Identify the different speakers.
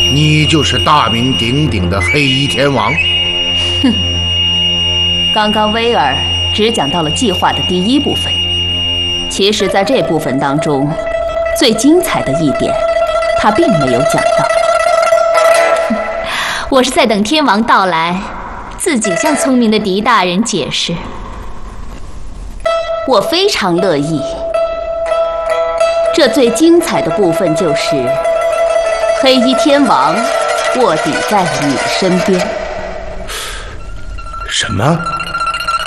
Speaker 1: 你就是大名鼎鼎的黑衣天王。
Speaker 2: 哼，刚刚威尔只讲到了计划的第一部分，其实在这部分当中，最精彩的一点，他并没有讲到。
Speaker 3: 我是在等天王到来，自己向聪明的狄大人解释。
Speaker 2: 我非常乐意。这最精彩的部分就是，黑衣天王卧底在了你的身边。
Speaker 1: 什么？